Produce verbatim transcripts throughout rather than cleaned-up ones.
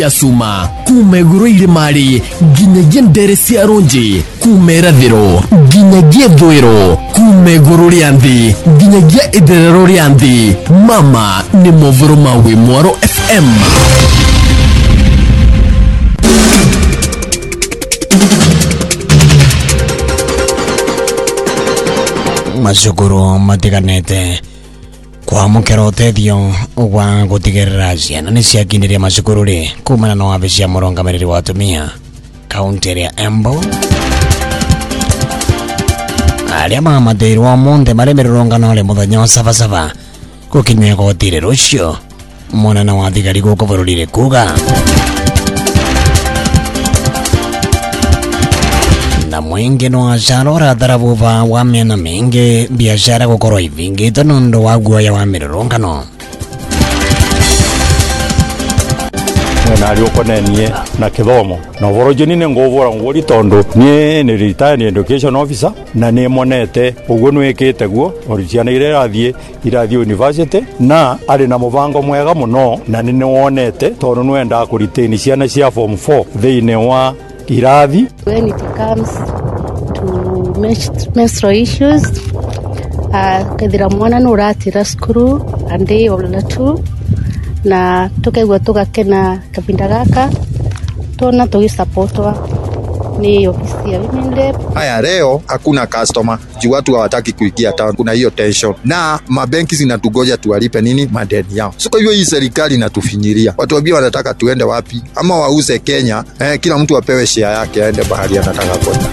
Yasuma kumeguru irimari ginyagia ndere cia runji kumerathiro ginyagia thwiro kumeguru rianthi ginyagia itherero rianthi mama ni movoro mawe Mwaro F M. Masukuru matiganete kwa mukero uteithio wa gutigirira ciana ni ciakinire masukuru ri kumana na wabici ya murongamiriri wa atumia kaunti ya Embu. Aria mamateirwo monde maremererwo ngano ri muthenya wa sabasaba gukinywa gotire rucio munene wa thigari guku bururi kuga na mwingi no acharora darabuva wa miena mingi biashara gukorwo ivingito nondo wa guoya wa mirurungano mwena ari ukonenie na kithomo na voro jenine ngovora ngori tondo nie ni retired education officer na ni monete uguo nwekete guo oriciana ire rathie irathie university na ari na mubango mwega muno na ni wonete tondo nwenda ku retain ciana cia form four thiine wa irathi. When it comes to menstrual issues, uh, kadira mwana no ratira skuru ande olatu na tukegwa tugakena kabinda gaka tona tugisupportwa ni ofisi ya Women Rep. Haya leo hakuna customer, juu watu hawataki kuingia town, kuna hiyo tension na mabenki zinatugoja tuwalipe nini madeni yao. So kwa hivyo hii serikali inatufinyiria. Watu wabia wanataka tuende wapi? Ama wauze Kenya, eh, kila mtu apewe share yake aende bahari anataka kwenda.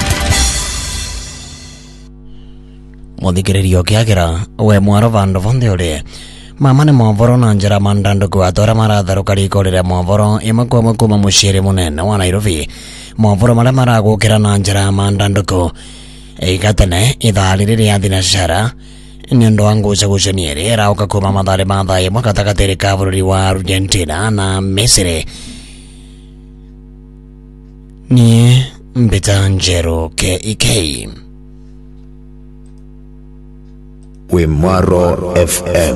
Muthikiririo kiagira we Mwaro vandu vonde uri mama ni movoro na njira mandando kwa tora maratharuka rikorera movoro imwe kwa mwe kuma muciri munene wa Nairobi movoro maria maragukira na njira mandando igatene ithari riria thinashara ni ndo anguca gucenieri irauka kuma mathare mathaa imwe gatagatiri ka bururi wa Argentina na Misiri. Ni Mbita Njeru K E K we Mwaro F M.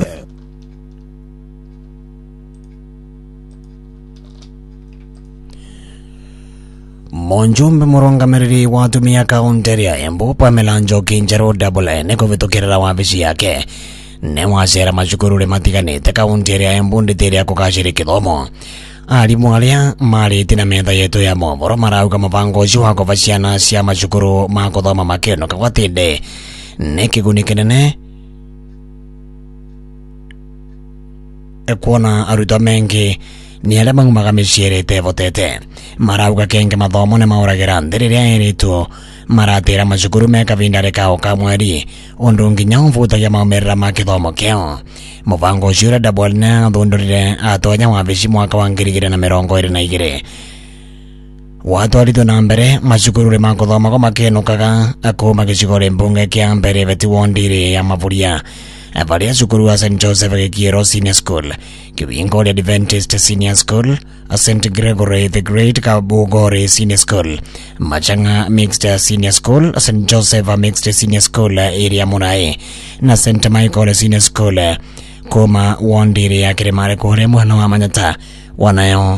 Monjumbe murongamiriri wa atumia kaunti ya Embu Pamela Njoki Njeru double N kuvitukirira wabici yake ne wacera macukuru ri matiganite kaunti ya Embu nditiria kukaciri kithomo. Arimu aria mariti na metha yetu ya movoro marauga mubango ucio wa kuva ciana cia macukuru ma kuthoma makeno kagwatinde ni kiguni kinene ekuona arutwo mengi ni aria maumaga miciiri itevotete. Marauga kenge mathomo ni mauragira nthi riria eritu maratira macukuru me kavindari kao ka mweri undu nginya umvutagia maumirira ma kithomo kio. Mubango ucio uria double N athundurire atonya wabici mwaka wa ngiri igiri na mirongo iri na igiri watwaritwo na mbere macukuru ri ma kuthoma makenukaga akuma gicigo ri mbunge kia mbere veti wondiri ya Mavuria varia cukuru wa Saint Joseph Gikiero Senior School, Kivingo Adventist Senior School, Saint Gregory the Great Kabugore Senior School, Machanga Mixed Senior School, Saint Joseph Mixed Senior School area Murai na Saint Michael Senior School kuma wondiri ya Kiremare kure mwana wa Manyata wanayo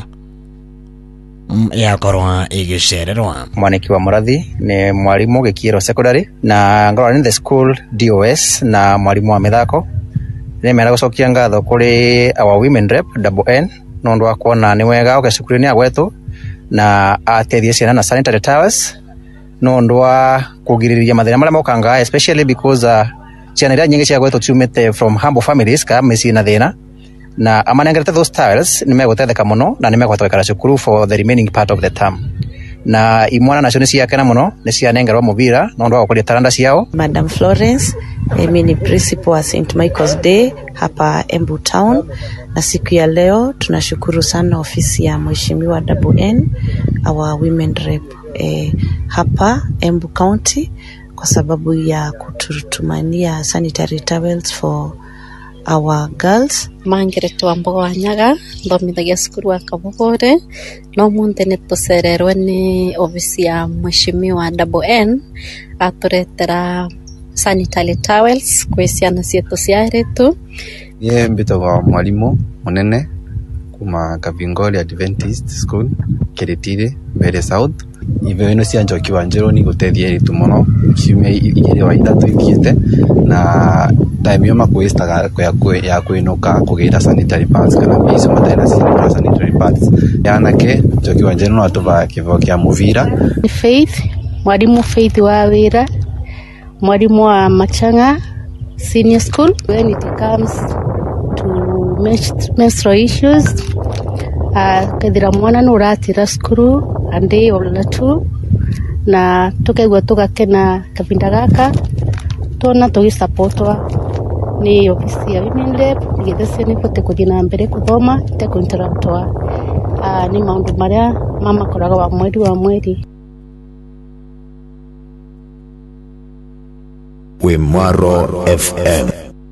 ya korwa igishererwa. Mwaniki wa Murathi ni mwalimu Gikiero Secondary na ngorwa ni the school D O S na mwalimu wa mithako ni mera gucokia ngatho kuri our Women Rep double N nondu wa kuona ni wega ugecukuru ni agwetu na atethie ciana na sanitary towels nondu wa kugiriria mathina maria mokanga especially because uh, ciana iria nyingi cia gwetu ciumite from humble families ka meci na thina na amanengerete those towels ni megutetheka muno na ni megutwekara cukuru for the remaining part of the term na imwana nacio ni ciakena muno ni cianengerwa mubira nondu wa gukuria taranda ciao. Madam Florence, mimi ni principal wa Saint Michael's Day hapa Embu Town, na siku ya leo tunashukuru sana ofisi ya Mheshimiwa double N our Women Rep eh, hapa Embu County kwa sababu ya kututumania sanitary towels for our girls. Mangeretu wa Mbogo Wanyaga thomithagia cukuru wa Kabugore no munte ni tucererwe ni ofisi ya Mheshimiwa double N aturetera sanitary towels kwa ciana cietu cia airitu. Ye mbitagwa mwalimu munene kuma Kavingoli Adventist School Kiritiri Mbere South. Ive ino cia Njoki Wanjiru ni gutethia ritu muno kiumia igiri wa ithatu ithiete, na time yo makwestaga kwa ya kwinuka kugira sanitary pads kana bizo matena sina sanitary pads yanake. Njoki Wanjiru no atuva kivo kia Muvira. Faith, mwalimu Faith wa Wira, mwalimu wa Machanga Senior School. When it comes to menstrual issues, uh, kadira mwana nuratira skuru ande olatu na tukegwa tugakena kabinda gaka tona tugisupportwa ni ofisi ya Women Rep githese ni pote kuthina mbere kuthoma te kuinterruptwa. Uh, ni maundu maria mama koraga wa mweri wa mweri. Wimaro F M.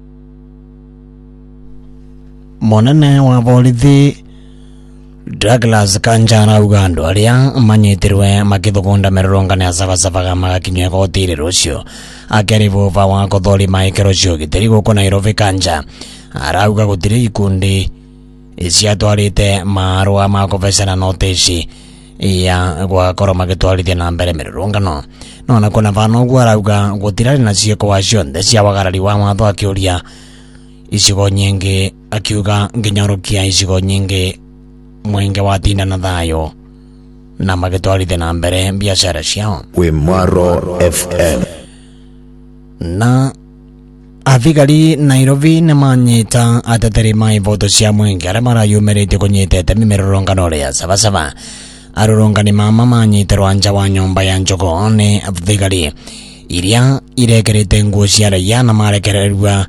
Monene wa bolithi Douglas Kanjana Ugando aria manyitirwe makithugunda merorongane asavasavaga magakinywa gotiri rucio akerivuva wa kothori maikero cio gitiri guko Nairobi. Kanja arauga gutiri ikundi isiatwarite marua ma kuvecana notici ya gwakorwo magitwarithia na mbere merorongano no na kuna vano uguo arauga gutirari na cieko wa cionthe cia wagarari wa watho akiuria icigo nyingi, akiuga nginyarukia icigo nyingi mwenge watinda na thayo na magitwarithia na mbere biashara ciao. Wimaro F M. Na athigari Nairobi ni manyita ateteri ma ivoto cia mwenge aria marayumirite kunyitete mimerorongano ria savasava. Arorongani mama manyitirwa nja wa nyumba ya njogo ni athigari iria irekerete nguo cia raia na marekererwa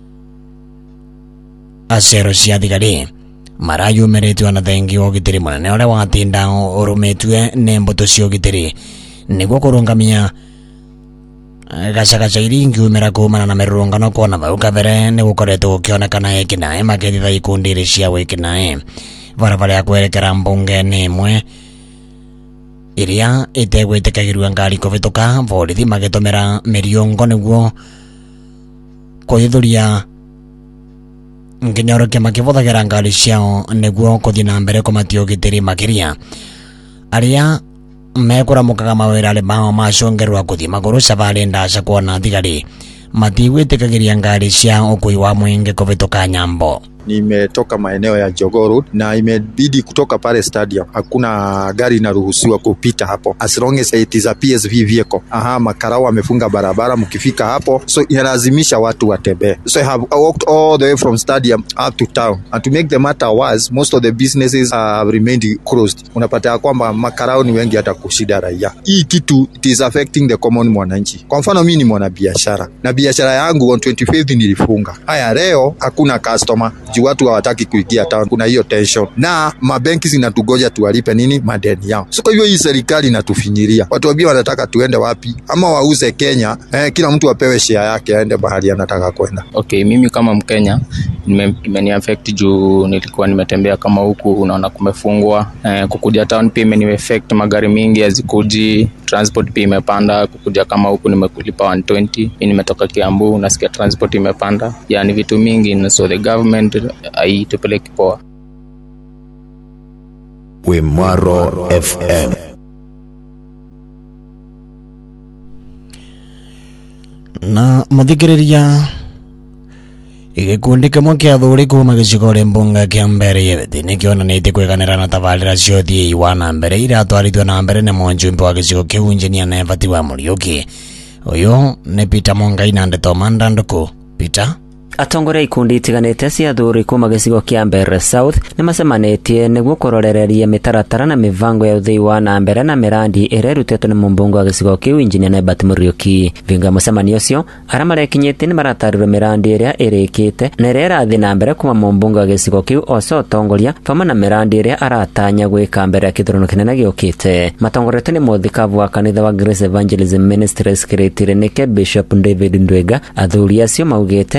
acero cia thigari marayumiritwe na thengi wa ugitiri munene uria watinda urumitwe ni mbuto cia ugitiri niguo kurungamia gacagaca iria ingiumira kumana na merorongano kuona vau kabere ni gukoretwo gukionekana ekinae makithitha ikundi iri cia wikinae barabara ya kwerekera mbunge ni imwe iria itegwitikagirwa ngari kuvituka. Borithi magitumira miriongo niguo kuithuria nginyorokia makivuthagira ngari ciao niguo kuthii na mbere kumatia ugitiri makiria. Aria mekuramukaga mawira ari mao macongerwa kuthii maguru safari ndaca kuona thigari matigwitikagiria ngari cia ukui wa mwenge kuvituka Nyambo. Nimetoka maeneo ya Jogoo Road na imebidi kutoka pale stadium, hakuna gari inaruhusiwa kupita hapo as long as it is a P S V vehicle. Aha, makarao wamefunga barabara, mkifika hapo so inalazimisha watu watembee. So I have walked all the way from stadium up to town, and to make the matter worse, most of the businesses have remained closed. Unapata kwamba makarao ni wengi hata kushida raia. Hii kitu it is affecting the common mwananchi. Kwa mfano mimi ni mwanabiashara na biashara yangu on twenty-fifth nilifunga. Haya leo hakuna customer juu watu hawataki kuingia town, kuna hiyo tension na mabenki zinatugoja tuwalipe nini madeni yao. So kwa hivyo hii serikali inatufinyiria, watu wabia wanataka tuende wapi ama wauze Kenya, eh, kila mtu apewe share yake aende bahari anataka kwenda. Okay, mimi kama Mkenya imeni affect juu nilikuwa nimetembea kama huku unaona kumefungwa, eh, kukuja town pia imeni affect, magari mingi hazikuji, transport pia imepanda. Kukuja kama huku nimekulipa one twenty, mimi nimetoka Kiambu nasikia transport imepanda, yani vitu mingi. So the government haitupeleki poa. Wimaro F M. Na muthikiriria igikundi kimwe kia athuri kuma gicigo ria mbunge kia mbere yebeti nikionanite kweganira na tabarira cia uthii wa na mbere iria atwarithwe na mbere ni mwonjumbe wa gicigo kiu Engineer Nevati wa Muriuki. Uyu ni Peter Mongai na Ndeto Mandanduku. Peter atongoria ikundi itiganite cia athuri kuma gicigo kia Mbere South ni macemanitie niguo kurorereria mitaratara na mivango ya uthii wa na mbere na mirandi iria irutetwo ni mumbunge wa gicigo kiu Engineer Nevati Muriuki. Vinga mucemanio ucio aria marekinyite ni maratarirwe mirandi iria irikite na iria irathi na mbere kuma mumbunge wa gicigo kiu oco atongoria vamwe na mirandi iria aratanya gwika mbere ya kithurano kinene giukite. Matongoretwo ni muthikavu wa kanitha wa Grace Evangelism Ministries Kiritiri nike Bishop David Ndwega. Athuri acio maugite ni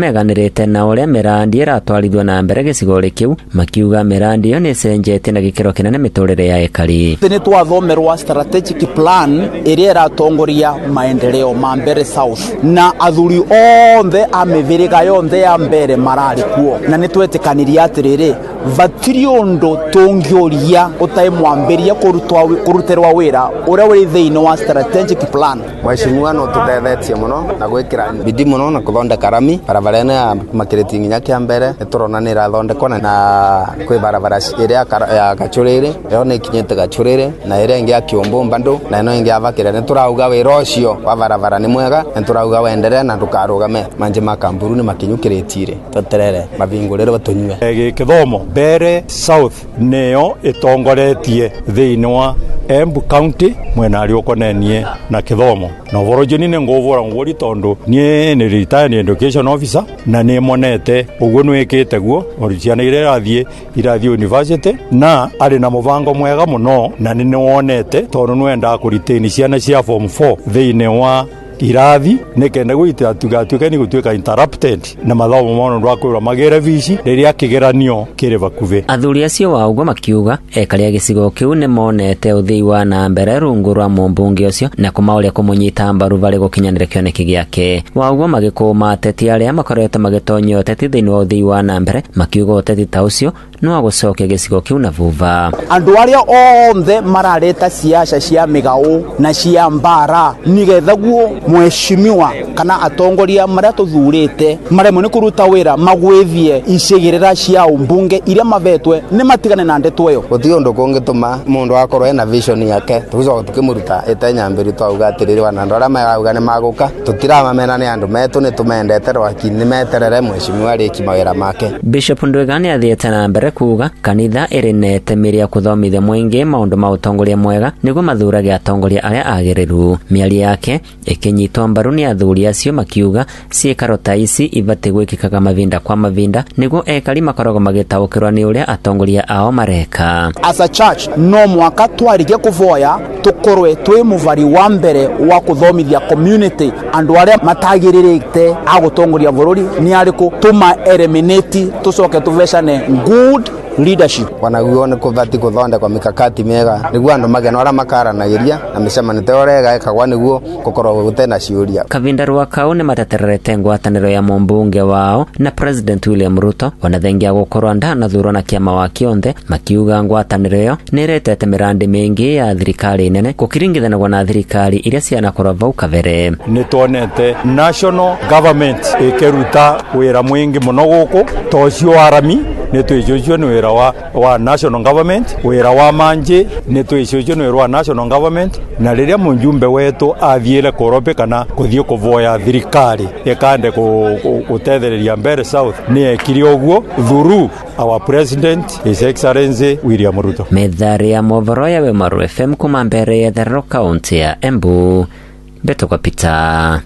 nimeganirite na uria mirandi iratwarithwa na mbere gicigori kiu makiuga mirandi yo nicenjetie na gikiro kinene miturire ya ekari. Ni twathomerwa strategic plan iria iratongoria maendeleo ma mbere south na athuri onthe amiviriga yonthe ya mbere marari kuo na nitwetikaniria atiriri vatiri undu tungioria utaimwambiria kurutwa kuruterwa wira uria uri thiini wa strategic plan. Mheshimiwa no tutethetie muno na gwikira bidii muno na kuthondeka rami barabarene ya makiriti nginya kia mbere turona ni rathondekwo na kwi barabara iria ya Gachuriri yo ni kinyete Gachuriri na iria ingi ya Kiumbu Mbandu na ino ingi avakira ni turauga wira ucio wa barabara ni mwega ni turauga wendere na tukarugame manje makamburu ni makinyukiritire tuterere mavingurire batunywe egi kithomo mbere south neyo itongoretie thiini wa Embu County mwena ari ukonenie na kithomo na vorojo nine ngovora ngori tondu nie ni retired education officer na ni monete uguo nwikite guo oriciana ire rathie irathie university na ari na muvango mwega muno na ni wonete tondu nwenda kuritini ciana cia form four thiini wa irathi nekenda gwita tugatuka ni gutuika interrupted na mathomo mono ndwakwira magere vici riria kigeranio kiri bakuve. Athuri acio wa ugo makiuga ekaria gicigo kiu ni monete uthii wa na mbere rungu rwa mumbunge ucio na kumauria kumunyita mbaru bari gukinyanire kioneki giake. Wa ugo magikuma ateti aria makoretwo magitonyo ateti thiini wa uthii wa na mbere makiuga uteti ta ucio no agucokia gicigo kiu na vuva. Andu aria onthe marareta siasa cia migao na cia mbara nigetha guo Mheshimiwa kana atongoria maria tuthurite maremwe ni kuruta wira magwithie icigirira cia umbunge iria mavetwe ni matigane na ndeto yo gutio ndo kungituma mundu akorwe na vision yake tuzo tukimuruta etenya mbiri twauga atiriri wana ndora magauga ni maguka tutiramamena ni andu metu ni tumendete rwaki ni meterere Mheshimiwa riki mawira make. Bishop Ndwegani athiete na mbere kuga kanitha irinete miria kuthomithia mwingi maundu ma utongoria mwega niguo mathurage atongoria aria agiriru. Miari yake ikinyitwa mbaru ni athuri acio makiuga ciikaro ta ici ibate gwikikaga mavinda kwa mavinda niguo ekari makoragwo magitaukirwa ni uria atongoria ao mareka. As a church no mwaka twarige kuvoya tukorwe twi muvari wa mbere wa kuthomithia community andu aria matagiririte agutongoria bururi ni ariku tuma eliminate tucoke tuveshane good leadership. Wanaguo ni kuvati kuthonde kwa mikakati mega niguo andu magena ora makaranagiria na micemanite orega ekagwa niguo gukorwo gutena ciuria. Kavinda rwa kau ni matatererete ngwataniro ya mumbunge wao na President William Ruto wanathengia gukorwa ndana thurwo na kiama wa kionthe makiuga ngwataniro yo ni retete mirandi mingi ya thirikari nene gukiringithanagwo na thirikari iria cianakorwa vau kavere. Ni tuonete national government ikiruta wira mwingi muno guku tocio arami ni twijojo ni wira wa, wa national government wira wa manje ni twijojo ni wira wa national government na riria munjumbe wetu athiire korobe kana kuthie kuvoya thirikari ikande gutethereria mbere south ni ekiri oguo thuru our president his excellency William Ruto. Methari ya movoro ya Wemaru F M kuma mbere ya Thero County ya Embu Beto Kapita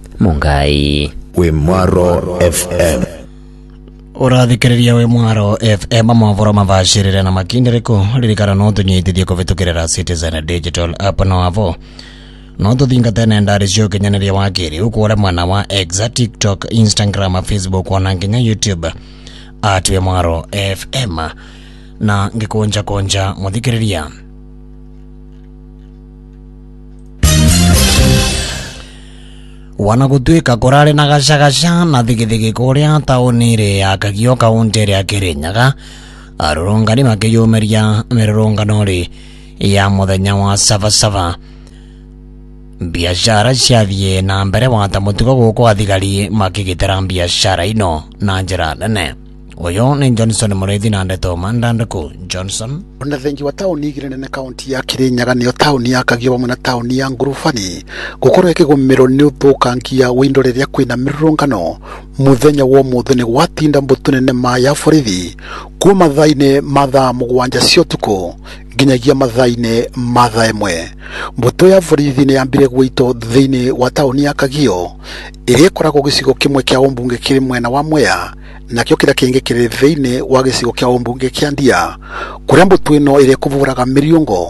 Mungai Wemaru F M. Urathikiriria Wemaru F M mavoro mavashirire na makindiriko ririkana no tunyitithie kuvitukirira Citizen Digital app no avo no tuthingate nendari cio kinyaneria wa kiri ukwora mwana wa X, TikTok, Instagram, Facebook na nginya YouTube at Wemaru F M na ngikunja konja muthikiriria. Wanagutuika kurari na gacagasha na thigithigi kuria taunire ya Kagio kaunti ya Kirinyaga arurungani makiyumeria mirurungano ri ya muthenya wa savasava biashara ciathie na mbere wata mutigo guko athigari makigitera biashara ino na njira nene. Oyo ni Johnson Mureithi na ndeto mandandaku Johnson. Ona thengi wa tauni igire nene kaunti ya Kirinyaga niyo tauni ya Kagio na tauni ya Ngurufani gukorwo ikigumiro ni uthukangia windoreria kwina mirungano muthenya wo muthene gwatinda mbutu nene ma ya borithi kuma thaine mathaa mugwanja cia utuku nginyagia mathaine mathaa imwe. Mbutu ya borithi ni yambire gwito thiini wa tauni ya Kagio iria ikoragwo gicigo kimwe kia umbunge kiri mwena wa Mwea na kio kira kingi kiri thiini wa gicigo kia umbunge kia Ndia kuria mbutu ino iria kuvuraga miriongo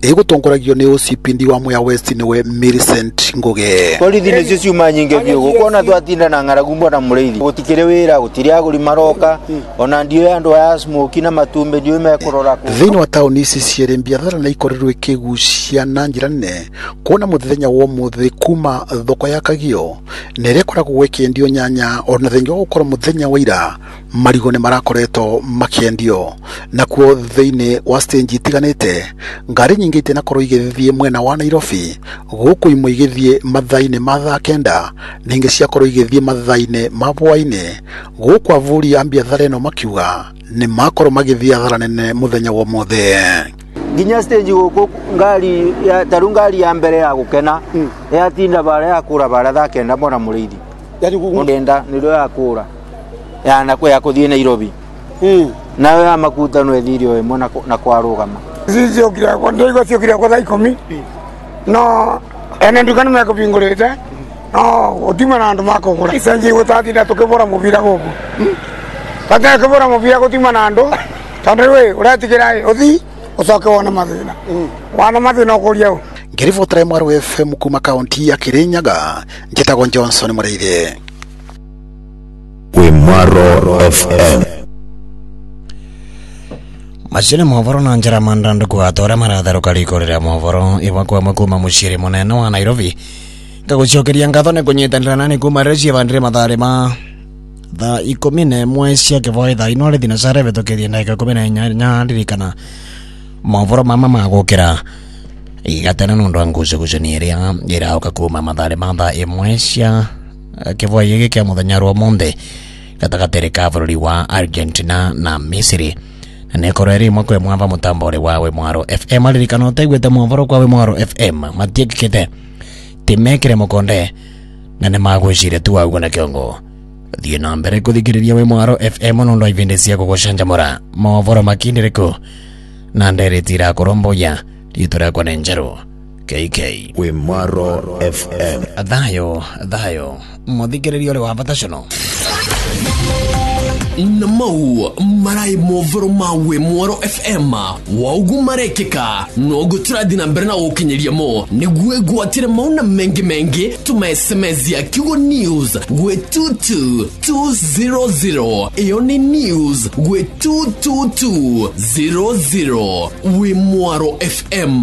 igutongoragio ni O C P D wa Mwea West niwe Millicent Nguge. Borithi nicio ciuma nyingi biũ gũkona twatinda na ng'aragu mbona mũrĩithi gũtikĩrĩ wĩra gũtirĩ agũri maroka ona ndio andũ aya smoke na matumbe ndio mekurora ku thĩinĩ wa taũni ici cierĩ biathara na ikorirwo ikĩgucia na njĩra nene kuona mũthenya wa ũmũthĩ kuma thoko ya Kagio nĩrĩa ĩkoragwo gwĩkĩendio nyanya ona thengia wa gũkorwo mũthenya wa ira marigo nĩ marakoretwo makĩendio nakuo thĩinĩ wa stage itiganĩte ngari nyingĩ itinakorwo igĩthiĩ mwena wa Nairobi gũkũ imwe igĩthiĩ mathaa-inĩ ma thaa kenda na ingĩ ciakorwo igĩthiĩ mathaa-inĩ ma hwaĩ-inĩ gũkũ avuri a biathara ĩno makiuga nĩ makorwo magĩthiĩ athara nene mũthenya wa ũmũthĩ. Ginya stage gũkũ ngari ya taru ngari ya mbere ya gũkena ya tinda bara ya kũra bara thaa kenda mbona mũrĩithi yani gũkunda nĩrĩo ya kũra ya na kwa kũthiĩ Nairobi nawe ya makuta no ethirio ĩmwe na kwarũgama zicio kira kwa ndego cio kira kwa thaa ikũmi no ene ndukani mekũbingũrĩte no gũtima na andũ makũgũra icenji gũtatinda tũkĩbora mũbira gũkũ kata kĩbora mũbira gũtima na andũ tondũ we ũretigĩra ũthi ucoke wona mathĩna wana mathĩna ũkũria ũ ngĩribotera Mwaro F M kuma kaunti ya Kirinyaga njĩtagwo Johnson Mũrĩithi we Mwaro F M Macini mohoro na njĩra mandandu kugatora maratharuka rikorera mohoro iwa kwa makuma muciri munene wa Nairobi ngagucokeria ngatho nĩ kũnyitanĩra nani kuma reci vandire mathare ma thaa ikũmi na ĩmwe cia kĩboi thaa ino rĩ thinacara ĩbĩtũkĩrie ndagĩka ikũmi na inya ndirikana mohoro mama magũkĩra igatena nũndũ wa ngucanio ĩrĩa ĩrauka kuma mathare ma thaa ĩmwe cia kĩboi gĩkĩ kĩa mũthenya wa ũmũthĩ gatagatĩ ka bũrũri wa Argentina na Misiri na nĩkorwo ĩrĩ ĩmwe kwa ĩmwe ava mũtambo ũrĩ wa we Mwaro F M aririkana ũtaiguĩte mohoro kwa we Mwaro F M matiĩkĩkĩte timekire mũkonde na nĩ magwĩciria tu wauga na kĩongo thiĩ na mbere kũthikĩrĩria we Mwaro F M nũndũ wa ibindi cia gũgũcanjamũra mohoro makindĩrĩku na nderĩti irakoromboya rĩtwa rĩakwa nĩ Njerũ K K we Mwaro F M thayo thayo mũthikĩrĩria ũrĩ wa bata cũno na mau marai movoro mawe Mwaro F M waugu marekeka nogu turadi na mbere na ukinyeria mo niguwe guatire mauna mengi mengi tuma S M S ya Kigo News gwe two two two zero zero iyo ni news gwe two two two zero zero we Mwaro F M